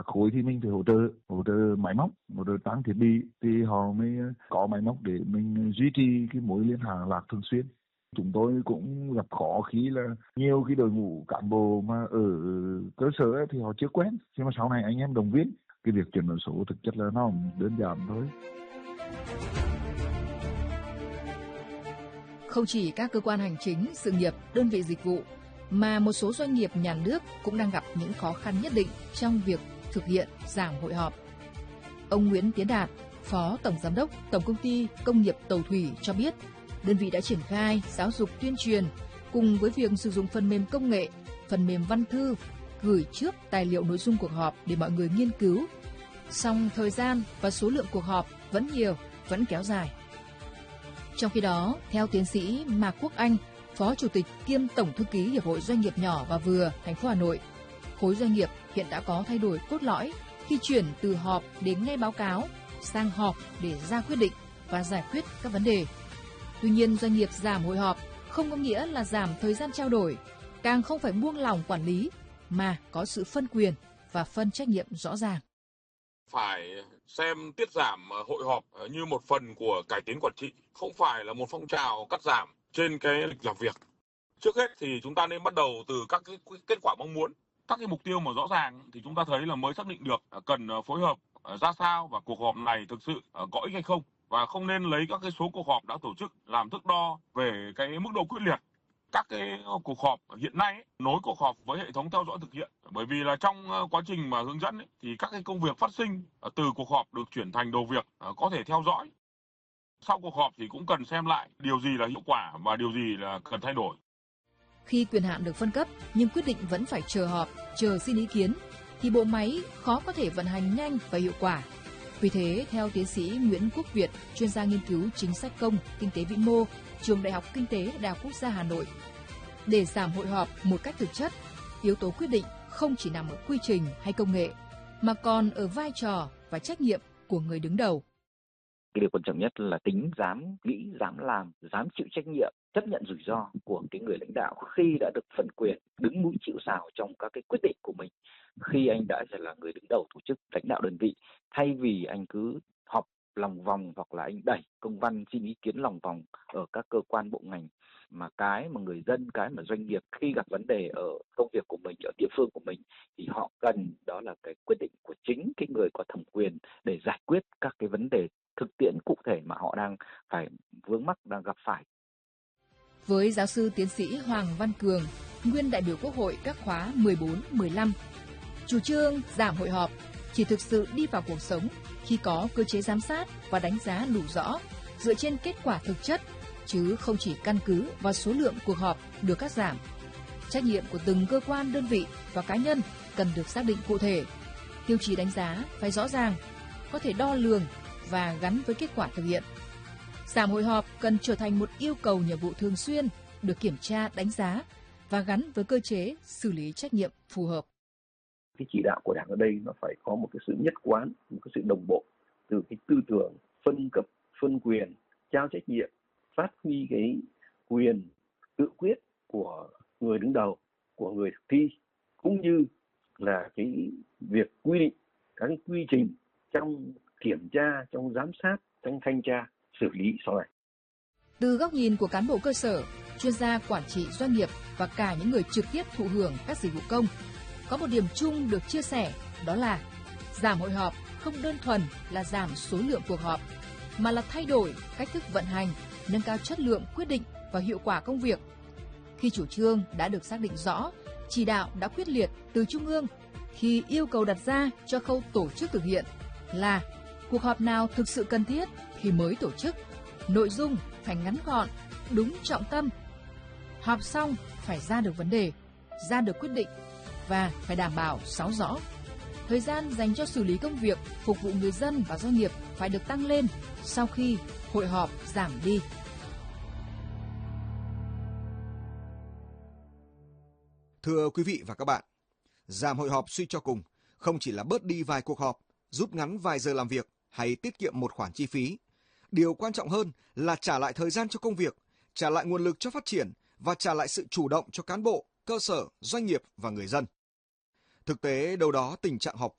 Các khối thì mình phải hỗ trợ máy móc, hỗ trợ trang thiết bị thì họ mới có máy móc để mình duy trì cái mối liên lạc thường xuyên. Chúng tôi cũng gặp khó khi là nhiều cái đội ngũ cán bộ mà ở cơ sở thì họ chưa quen, nhưng mà sau này anh em động viên, cái việc chuyển đổi số thực chất là nó đơn giản thôi. Không chỉ các cơ quan hành chính, sự nghiệp, đơn vị dịch vụ, mà một số doanh nghiệp nhà nước cũng đang gặp những khó khăn nhất định trong việc thực hiện giảm hội họp. Ông Nguyễn Tiến Đạt, Phó Tổng Giám đốc Tổng Công ty Công nghiệp Tàu Thủy cho biết, đơn vị đã triển khai giáo dục tuyên truyền cùng với việc sử dụng phần mềm công nghệ, phần mềm văn thư, gửi trước tài liệu nội dung cuộc họp để mọi người nghiên cứu. Song thời gian và số lượng cuộc họp vẫn nhiều, vẫn kéo dài. Trong khi đó, theo tiến sĩ Mạc Quốc Anh, Phó Chủ tịch kiêm Tổng Thư ký Hiệp hội Doanh nghiệp nhỏ và vừa thành phố Hà Nội, khối doanh nghiệp hiện đã có thay đổi cốt lõi khi chuyển từ họp để nghe báo cáo sang họp để ra quyết định và giải quyết các vấn đề. Tuy nhiên, doanh nghiệp giảm hội họp không có nghĩa là giảm thời gian trao đổi, càng không phải buông lỏng quản lý, mà có sự phân quyền và phân trách nhiệm rõ ràng. Phải xem tiết giảm hội họp như một phần của cải tiến quản trị, không phải là một phong trào cắt giảm trên cái lịch làm việc. Trước hết thì chúng ta nên bắt đầu từ các cái kết quả mong muốn, các cái mục tiêu mà rõ ràng thì chúng ta thấy là mới xác định được cần phối hợp ra sao và cuộc họp này thực sự có ích hay không, và không nên lấy các cái số cuộc họp đã tổ chức làm thước đo về cái mức độ quyết liệt. Các cái cuộc họp hiện nay nối cuộc họp với hệ thống theo dõi thực hiện, bởi vì là trong quá trình mà hướng dẫn thì các cái công việc phát sinh từ cuộc họp được chuyển thành đầu việc có thể theo dõi. Sau cuộc họp thì cũng cần xem lại điều gì là hiệu quả và điều gì là cần thay đổi. Khi quyền hạn được phân cấp nhưng quyết định vẫn phải chờ họp, chờ xin ý kiến, thì bộ máy khó có thể vận hành nhanh và hiệu quả. Vì thế, theo tiến sĩ Nguyễn Quốc Việt, chuyên gia nghiên cứu chính sách công, kinh tế vĩ mô, Trường Đại học Kinh tế Đại học Quốc gia Hà Nội, để giảm hội họp một cách thực chất, yếu tố quyết định không chỉ nằm ở quy trình hay công nghệ, mà còn ở vai trò và trách nhiệm của người đứng đầu. Cái điều quan trọng nhất là tính dám nghĩ, dám làm, dám chịu trách nhiệm, chấp nhận rủi ro của cái người lãnh đạo khi đã được phân quyền, đứng mũi chịu sào trong các cái quyết định của mình. Khi anh đã là người đứng đầu tổ chức, lãnh đạo đơn vị, thay vì anh cứ họp lòng vòng hoặc là anh đẩy công văn xin ý kiến lòng vòng ở các cơ quan bộ ngành, mà cái mà người dân, cái mà doanh nghiệp khi gặp vấn đề ở công việc của mình, ở địa phương của mình thì họ cần đó là cái quyết định của chính cái người có thẩm quyền để giải quyết các cái vấn đề thực tiễn cụ thể mà họ đang phải vướng mắc, đang gặp phải. Với giáo sư tiến sĩ Hoàng Văn Cường, nguyên đại biểu Quốc hội các khóa 14, 15, chủ trương giảm hội họp chỉ thực sự đi vào cuộc sống khi có cơ chế giám sát và đánh giá đủ rõ dựa trên kết quả thực chất, chứ không chỉ căn cứ vào số lượng cuộc họp được cắt giảm. Trách nhiệm của từng cơ quan, đơn vị và cá nhân cần được xác định cụ thể. Tiêu chí đánh giá phải rõ ràng, có thể đo lường và gắn với kết quả thực hiện. Giảm hội họp cần trở thành một yêu cầu nhiệm vụ thường xuyên, được kiểm tra, đánh giá và gắn với cơ chế xử lý trách nhiệm phù hợp. Cái chỉ đạo của Đảng ở đây nó phải có một cái sự nhất quán, một cái sự đồng bộ từ cái tư tưởng phân cấp, phân quyền, trao trách nhiệm, phát huy cái quyền tự quyết của người đứng đầu, của người thực thi, cũng như là cái việc quy định các cái quy trình trong kiểm tra, trong giám sát, trong thanh tra, xử lý sau này. Từ góc nhìn của cán bộ cơ sở, chuyên gia quản trị doanh nghiệp và cả những người trực tiếp thụ hưởng các dịch vụ công, có một điểm chung được chia sẻ, đó là giảm hội họp không đơn thuần là giảm số lượng cuộc họp, mà là thay đổi cách thức vận hành, nâng cao chất lượng quyết định và hiệu quả công việc. Khi chủ trương đã được xác định rõ, chỉ đạo đã quyết liệt từ trung ương, khi yêu cầu đặt ra cho khâu tổ chức thực hiện là cuộc họp nào thực sự cần thiết thì mới tổ chức, nội dung phải ngắn gọn, đúng trọng tâm. Họp xong phải ra được vấn đề, ra được quyết định và phải đảm bảo sáu rõ. Thời gian dành cho xử lý công việc, phục vụ người dân và doanh nghiệp phải được tăng lên sau khi hội họp giảm đi. Thưa quý vị và các bạn, giảm hội họp suy cho cùng không chỉ là bớt đi vài cuộc họp, rút ngắn vài giờ làm việc hay tiết kiệm một khoản chi phí. Điều quan trọng hơn là trả lại thời gian cho công việc, trả lại nguồn lực cho phát triển và trả lại sự chủ động cho cán bộ, cơ sở, doanh nghiệp và người dân. Thực tế đâu đó tình trạng họp